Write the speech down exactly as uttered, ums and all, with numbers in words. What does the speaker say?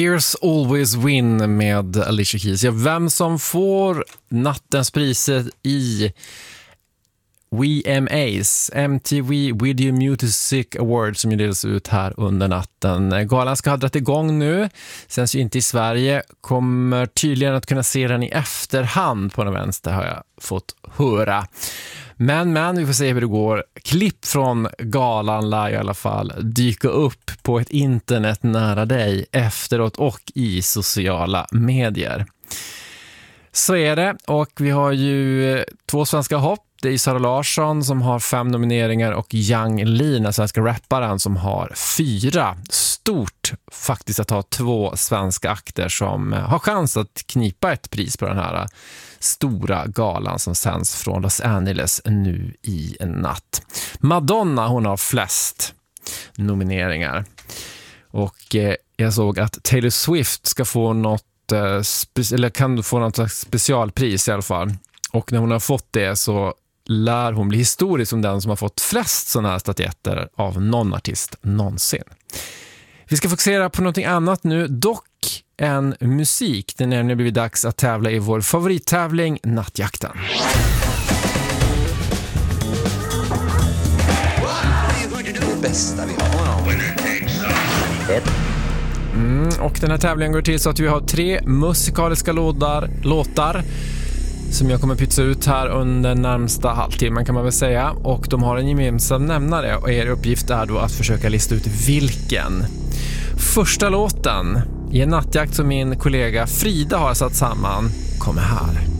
Tears Always Win med Alicia Keys. Ja, vem som får nattens priser i V M As, M T V Video Music Awards, som ju delas ut här under natten. Galan ska ha dragit igång nu, sänds ju inte i Sverige, kommer tydligen att kunna se den i efterhand på den vänster, har jag fått höra. Men, men vi får se hur det går. Klipp från galan lär i alla fall dyka upp på ett internet nära dig efteråt och i sociala medier. Så är det, och vi har ju två svenska hopp. Det är Sara Larsson som har fem nomineringar och Yang Lina, svenska rapparen, som har fyra. Stort faktiskt att ha två svenska akter som har chans att knipa ett pris på den här stora galan som sänds från Los Angeles nu i en natt. Madonna, hon har flest nomineringar. Och eh, jag såg att Taylor Swift ska få något, eh, spe- eller kan få något specialpris i alla fall. Och när hon har fått det så lär hon bli historisk som den som har fått flest sådana här statyetter av någon artist någonsin. Vi ska fokusera på någonting annat nu, dock en musik. Det är nämligen blivit dags att tävla i vår favorittävling, Nattjakten. Det bästa vi har. Mm, och den här tävlingen går till så att vi har tre musikaliska låtar, låtar som jag kommer pytsa ut här under närmsta halvtimmen, kan man väl säga. Och de har en gemensam nämnare, och er uppgift är då att försöka lista ut vilken. Första låten i en nattjakt som min kollega Frida har satt samman kommer här.